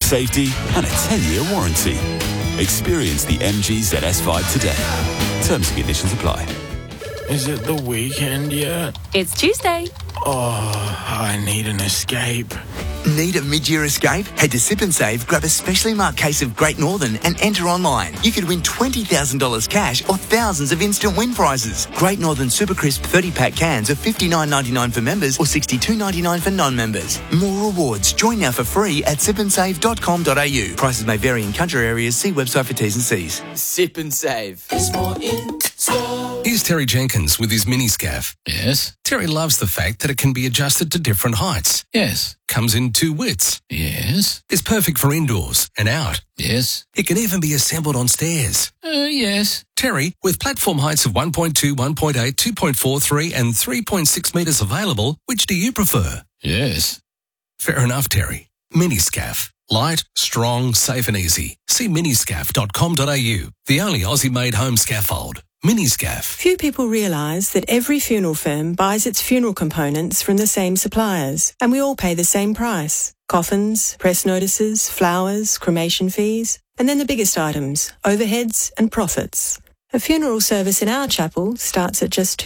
safety and a 10-year warranty. Experience the MG ZS5 today. Terms and conditions apply. Is it the weekend yet? It's Tuesday. Oh, I need an escape. Need a mid-year escape? Head to Sip and Save, grab a specially marked case of Great Northern and enter online. You could win $20,000 cash or thousands of instant win prizes. Great Northern Super Crisp 30-pack cans are $59.99 for members or $62.99 for non-members. More rewards. Join now for free at sipandsave.com.au. Prices may vary in country areas. See website for T's and C's. Sip and Save. It's more in store. Here's Terry Jenkins with his mini-scaff. Yes? Terry loves the fact that it can be adjusted to different heights. Yes. Comes in 2 widths. Yes. Is perfect for indoors and out. Yes. It can even be assembled on stairs. Yes. Terry, with platform heights of 1.2, 1.8, 2.4, 3 and 3.6 metres available, which do you prefer? Yes. Fair enough, Terry. Mini-scaff. Light, strong, safe and easy. See miniscaff.com.au, the only Aussie-made home scaffold. Miniscaff. Few people realise that every funeral firm buys its funeral components from the same suppliers, and we all pay the same price. Coffins, press notices, flowers, cremation fees, and then the biggest items, overheads and profits. A funeral service in our chapel starts at just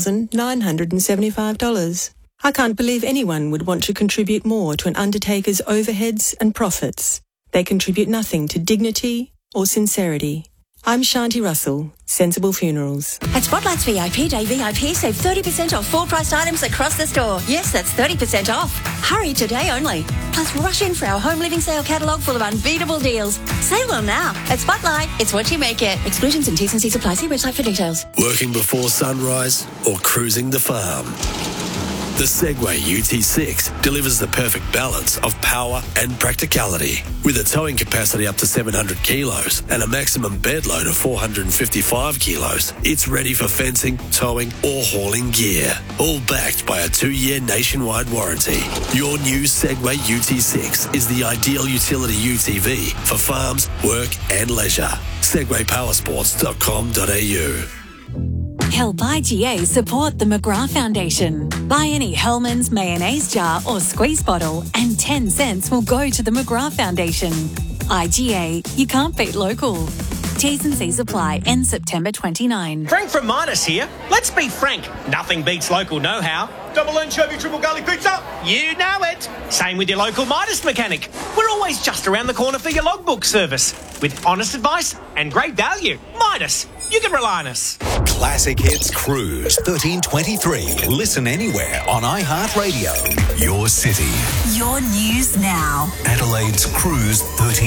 $2,975. I can't believe anyone would want to contribute more to an undertaker's overheads and profits. They contribute nothing to dignity or sincerity. I'm Shanti Russell, Sensible Funerals. At Spotlight's VIP Day VIP, save 30% off full-priced items across the store. Yes, that's 30% off. Hurry today only. Plus, rush in for our home living sale catalogue full of unbeatable deals. Save them now. At Spotlight, it's what you make it. Exclusions and T's and C's apply. See website for details. Working before sunrise or cruising the farm? The Segway UT6 delivers the perfect balance of power and practicality. With a towing capacity up to 700 kilos and a maximum bed load of 455 kilos, it's ready for fencing, towing or hauling gear. All backed by a 2-year nationwide warranty. Your new Segway UT6 is the ideal utility UTV for farms, work and leisure. SegwayPowersports.com.au. Help IGA support the McGrath Foundation. Buy any Hellmann's mayonnaise jar or squeeze bottle and 10 cents will go to the McGrath Foundation. IGA, you can't beat local. T's and C's apply. End September 29. Frank from Midas here. Let's be frank. Nothing beats local know-how. Double anchovy, triple garlic pizza. You know it. Same with your local Midas mechanic. We're always just around the corner for your logbook service. With honest advice and great value. Midas. You can rely on us. Classic Hits Cruise 1323. Listen anywhere on iHeartRadio. Your city. Your news now. Adelaide's Cruise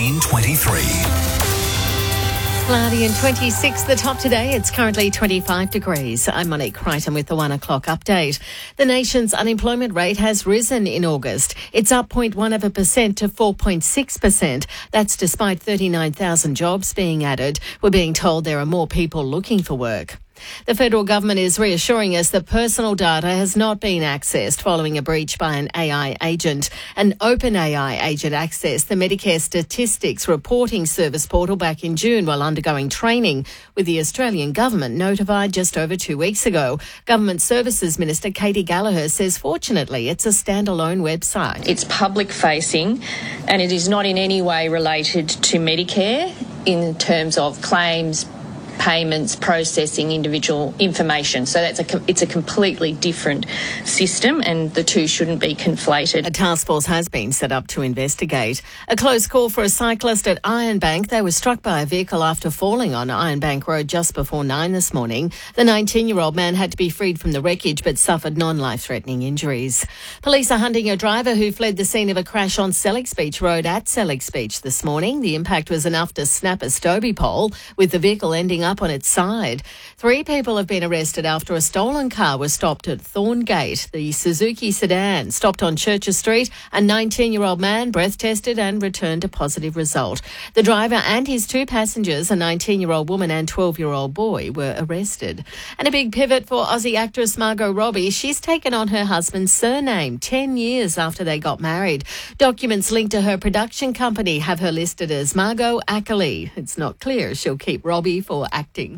1323. Cloudy and 26, the top today. It's currently 25 degrees. I'm Monique Crichton with the 1 o'clock update. The nation's unemployment rate has risen in August. It's up 0.1% to 4.6%. That's despite 39,000 jobs being added. We're being told there are more people looking for work. The federal government is reassuring us that personal data has not been accessed following a breach by an AI agent. An OpenAI agent accessed the Medicare Statistics Reporting Service portal back in June while undergoing training, with the Australian government notified just over 2 weeks ago. Government Services Minister Katie Gallagher says fortunately it's a standalone website. It's public facing and it is not in any way related to Medicare in terms of claims, payments, processing individual information. So it's a completely different system and the two shouldn't be conflated. A task force has been set up to investigate. A close call for a cyclist at Ironbank. They were struck by a vehicle after falling on Ironbank Road just before 9 this morning. The 19-year-old man had to be freed from the wreckage but suffered non-life-threatening injuries. Police are hunting a driver who fled the scene of a crash on Sellex Beach Road at Sellex Beach this morning. The impact was enough to snap a Stobie pole, with the vehicle ending up on its side. 3 people have been arrested after a stolen car was stopped at Thorngate. The Suzuki sedan stopped on Churches Street. A 19-year-old man breath tested and returned a positive result. The driver and his 2 passengers, a 19-year-old woman and 12-year-old boy, were arrested. And a big pivot for Aussie actress Margot Robbie. She's taken on her husband's surname 10 years after they got married. Documents linked to her production company have her listed as Margot Ackley. It's not clear she'll keep Robbie for acting.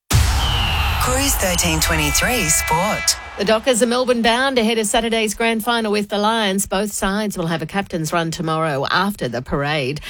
Cruise 1323 Sport. The Dockers are Melbourne bound ahead of Saturday's grand final with the Lions. Both sides will have a captain's run tomorrow after the parade.